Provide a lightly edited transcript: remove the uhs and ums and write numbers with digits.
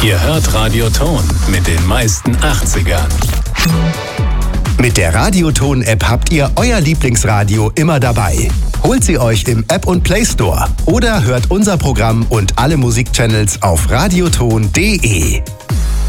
Ihr hört Radio Ton mit den meisten 80ern. Mit der Radioton-App habt ihr euer Lieblingsradio immer dabei. Holt sie euch im App- und Play Store oder hört unser Programm und alle Musikchannels auf radioton.de.